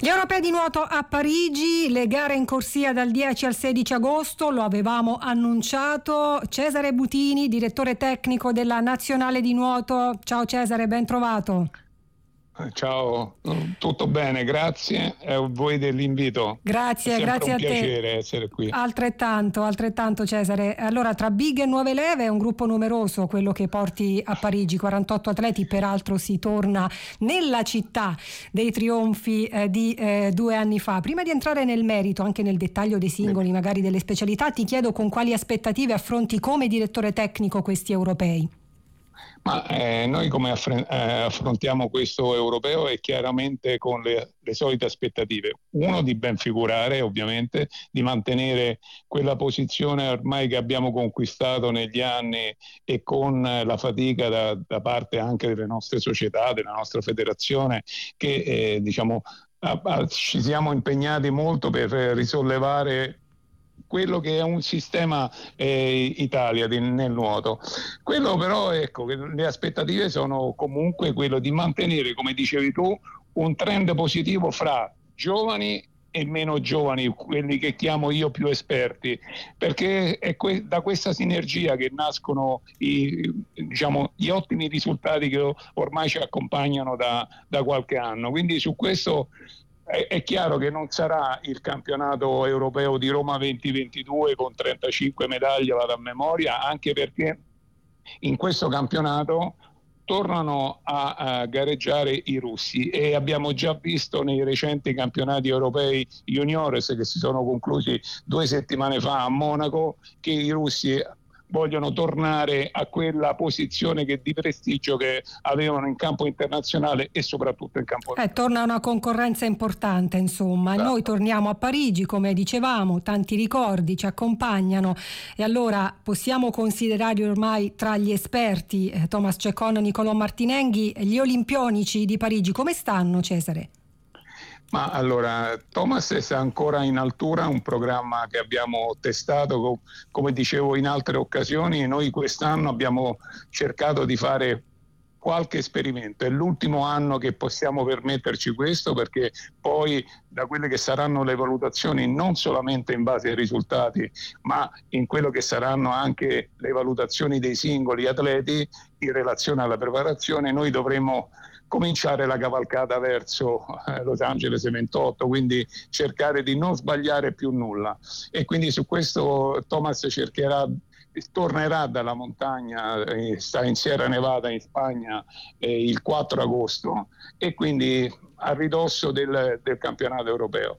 Gli europei di nuoto a Parigi, le gare in corsia dal 10 al 16 agosto, lo avevamo annunciato. Cesare Butini, direttore tecnico della Nazionale di Nuoto. Ciao Cesare, ben trovato. Ciao, tutto bene, grazie a voi dell'invito. Grazie, è sempre grazie un a te. piacere essere qui. Altrettanto Cesare. Allora, tra big e nuove leve è un gruppo numeroso quello che porti a Parigi, 48 atleti, peraltro si torna nella città dei trionfi di 2 anni fa. Prima di entrare nel merito, anche nel dettaglio dei singoli, magari delle specialità, ti chiedo con quali aspettative affronti come direttore tecnico questi europei. Ma noi come affrontiamo questo europeo è chiaramente con le solite aspettative. Uno, di ben figurare ovviamente, di mantenere quella posizione ormai che abbiamo conquistato negli anni e con la fatica da parte anche delle nostre società, della nostra federazione, che ci siamo impegnati molto per risollevare quello che è un sistema Italia nel nuoto. Quello però, ecco, che le aspettative sono comunque quello di mantenere, come dicevi tu, un trend positivo fra giovani e meno giovani, quelli che chiamo io più esperti, perché è da questa sinergia che nascono gli ottimi risultati che ormai ci accompagnano da qualche anno. Quindi su questo è chiaro che non sarà il campionato europeo di Roma 2022 con 35 medaglie, vado a memoria, anche perché in questo campionato tornano a gareggiare i russi e abbiamo già visto nei recenti campionati europei juniores che si sono conclusi 2 settimane fa a Monaco che i russi vogliono tornare a quella posizione di prestigio che avevano in campo internazionale e soprattutto in campo torna una concorrenza importante, insomma. Esatto. Noi torniamo a Parigi, come dicevamo, tanti ricordi ci accompagnano e allora possiamo considerare ormai tra gli esperti Thomas Cecon e Nicolò Martinenghi. Gli olimpionici di Parigi come stanno, Cesare? Ma allora, Thomas sta ancora in altura, un programma che abbiamo testato, come dicevo in altre occasioni, noi quest'anno abbiamo cercato di fare qualche esperimento, è l'ultimo anno che possiamo permetterci questo perché poi da quelle che saranno le valutazioni non solamente in base ai risultati ma in quello che saranno anche le valutazioni dei singoli atleti in relazione alla preparazione, noi dovremo cominciare la cavalcata verso Los Angeles 28, quindi cercare di non sbagliare più nulla e quindi su questo Thomas tornerà dalla montagna, sta in Sierra Nevada in Spagna il 4 agosto e quindi a ridosso del campionato europeo.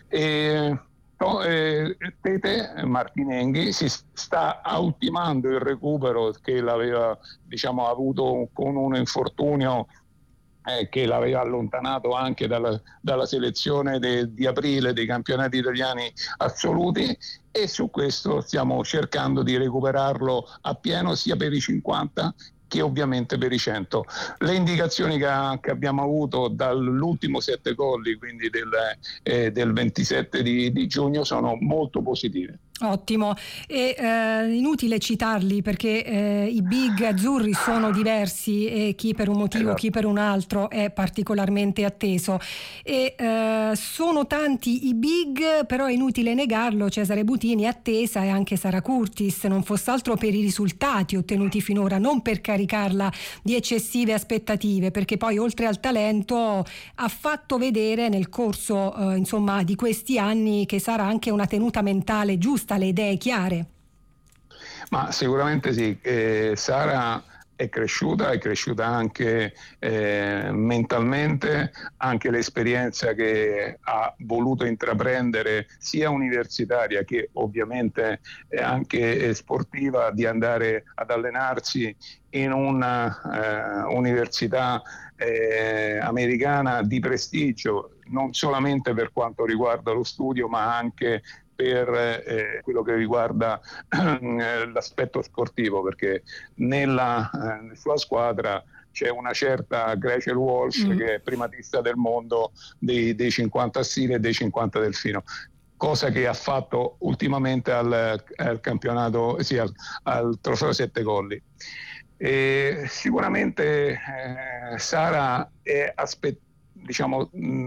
Tete Martinenghi si sta ultimando il recupero che l'aveva avuto con un infortunio che l'aveva allontanato anche dalla selezione di aprile dei campionati italiani assoluti e su questo stiamo cercando di recuperarlo appieno sia per i 50 che ovviamente per i 100. Le indicazioni che abbiamo avuto dall'ultimo 7 colli, quindi del 27 di giugno, sono molto positive. Ottimo, e inutile citarli perché i big azzurri sono diversi e chi per un motivo, esatto, chi per un altro è particolarmente atteso e sono tanti i big, però è inutile negarlo, Cesare Butini è attesa e anche Sara Curtis, non fosse altro per i risultati ottenuti finora, non per caricarla di eccessive aspettative, perché poi oltre al talento ha fatto vedere nel corso di questi anni che sarà anche una tenuta mentale giusta, le idee chiare. Ma sicuramente sì, Sara è cresciuta anche mentalmente, anche l'esperienza che ha voluto intraprendere sia universitaria che ovviamente anche sportiva di andare ad allenarsi in una università americana di prestigio, non solamente per quanto riguarda lo studio ma anche per quello che riguarda l'aspetto sportivo, perché nella sua squadra c'è una certa Gretchen Walsh che è primatista del mondo dei 50 stile e dei 50 delfino, cosa che ha fatto ultimamente al campionato, al trofeo 7 colli. Sicuramente Sara è diciamo,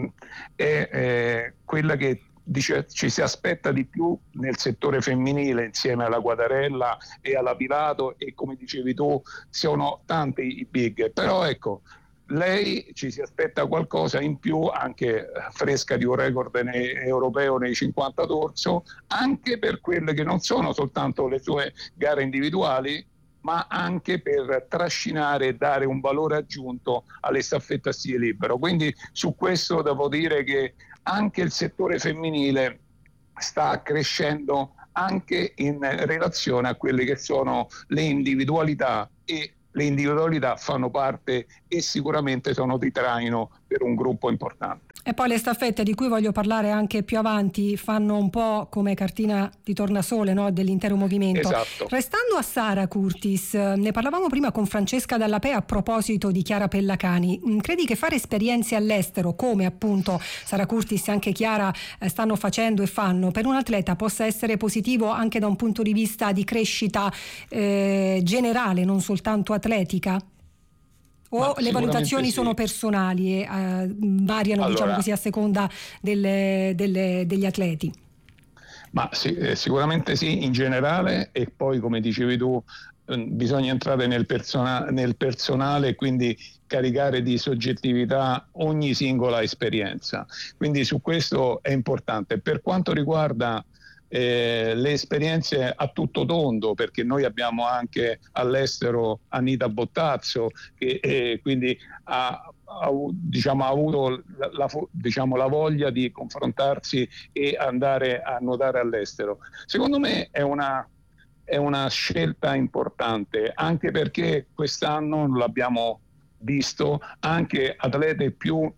è quella che ci si aspetta di più nel settore femminile, insieme alla Quadarella e alla Pilato, e come dicevi tu sono tanti i big, però ecco, lei ci si aspetta qualcosa in più, anche fresca di un record europeo nei 50 dorso, anche per quelle che non sono soltanto le sue gare individuali, ma anche per trascinare e dare un valore aggiunto alle staffette a stile libero. Quindi su questo devo dire che anche il settore femminile sta crescendo anche in relazione a quelle che sono le individualità, e le individualità fanno parte e sicuramente sono di traino per un gruppo importante. E poi le staffette, di cui voglio parlare anche più avanti, fanno un po' come cartina di tornasole, no? Dell'intero movimento. Esatto. Restando a Sara Curtis, ne parlavamo prima con Francesca Dallapè a proposito di Chiara Pellacani. Credi che fare esperienze all'estero, come appunto Sara Curtis e anche Chiara stanno facendo e fanno, per un atleta possa essere positivo anche da un punto di vista di crescita generale, non soltanto atletica? O le valutazioni sono personali e variano, allora, diciamo così, a seconda degli atleti? Ma sì, sicuramente sì, in generale, e poi come dicevi tu bisogna entrare nel personale e quindi caricare di soggettività ogni singola esperienza. Quindi su questo è importante. Per quanto riguarda le esperienze a tutto tondo, perché noi abbiamo anche all'estero Anita Bottazzo che quindi ha avuto la voglia di confrontarsi e andare a nuotare all'estero. Secondo me è una scelta importante, anche perché quest'anno l'abbiamo visto, anche atlete più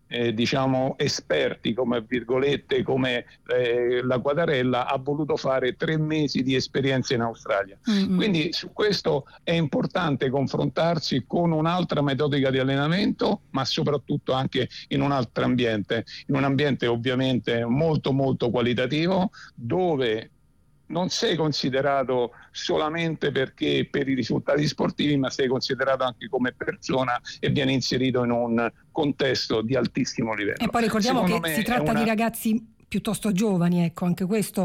esperti come la Quadarella ha voluto fare 3 mesi di esperienza in Australia. Quindi su questo è importante confrontarsi con un'altra metodica di allenamento, ma soprattutto anche in un altro ambiente, in un ambiente ovviamente molto molto qualitativo, dove non sei considerato solamente perché per i risultati sportivi, ma sei considerato anche come persona e viene inserito in un contesto di altissimo livello. E poi ricordiamo che si tratta di ragazzi piuttosto giovani, ecco, anche questo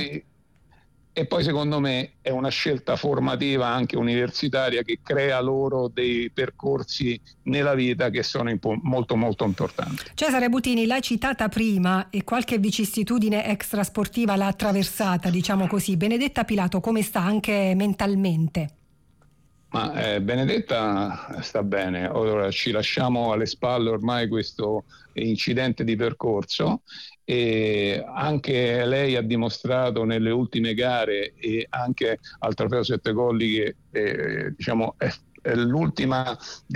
E poi secondo me è una scelta formativa anche universitaria che crea loro dei percorsi nella vita che sono molto molto importanti. Cesare Butini, l'hai citata prima e qualche vicissitudine extrasportiva l'ha attraversata, diciamo così. Benedetta Pilato come sta anche mentalmente? Ma Benedetta sta bene, ora ci lasciamo alle spalle ormai questo incidente di percorso, e anche lei ha dimostrato nelle ultime gare e anche al Trofeo Sette Colli che è l'ultima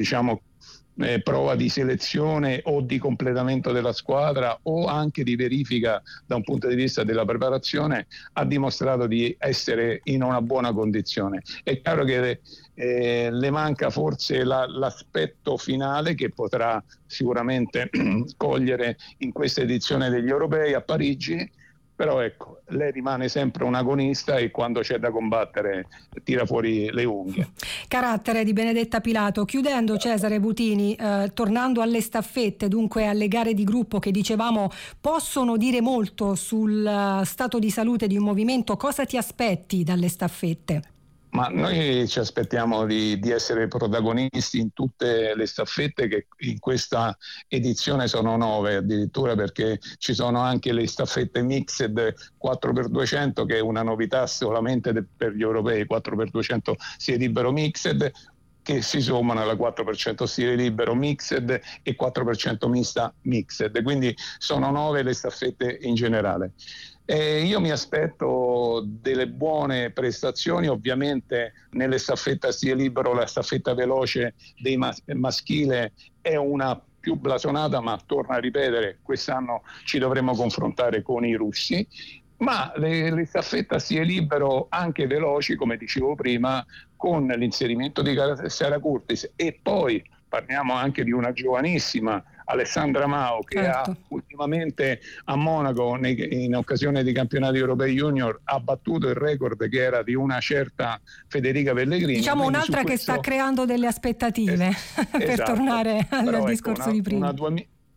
prova di selezione o di completamento della squadra o anche di verifica da un punto di vista della preparazione, ha dimostrato di essere in una buona condizione. È chiaro che le manca forse l'aspetto finale che potrà sicuramente cogliere in questa edizione degli europei a Parigi, però ecco, lei rimane sempre un agonista e quando c'è da combattere tira fuori le unghie. Carattere di Benedetta Pilato. Chiudendo, Cesare Butini, tornando alle staffette, dunque alle gare di gruppo che dicevamo possono dire molto sul stato di salute di un movimento, cosa ti aspetti dalle staffette? Ma noi ci aspettiamo di essere protagonisti in tutte le staffette, che in questa edizione sono 9 addirittura, perché ci sono anche le staffette mixed 4x200 che è una novità solamente per gli europei, 4x200 stile libero mixed, che si sommano alla 4% stile libero mixed e 4% mista mixed, quindi sono 9 le staffette in generale. Io mi aspetto delle buone prestazioni, ovviamente nelle staffette a stile libero la staffetta veloce dei maschile è una più blasonata, ma torno a ripetere, quest'anno ci dovremo confrontare con i russi, ma le staffette a stile libero anche veloci, come dicevo prima, con l'inserimento di Sara Curtis, e poi parliamo anche di una giovanissima Alessandra Mao che ha ultimamente a Monaco in occasione dei campionati europei junior ha battuto il record che era di una certa Federica Pellegrini. Diciamo un'altra che sta creando delle aspettative per tornare al discorso di prima.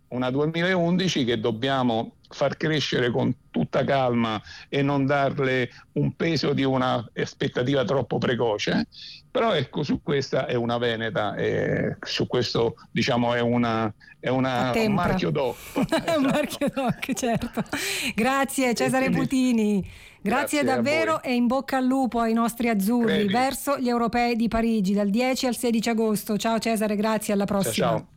una 2011 che dobbiamo far crescere con tutta calma e non darle un peso di una aspettativa troppo precoce, però ecco, su questa è una veneta, e su questo diciamo è un marchio DOC. È un marchio DOC, certo. Grazie Cesare Putini. Grazie davvero e in bocca al lupo ai nostri azzurri verso gli europei di Parigi dal 10 al 16 agosto. Ciao Cesare, grazie, alla prossima. Ciao.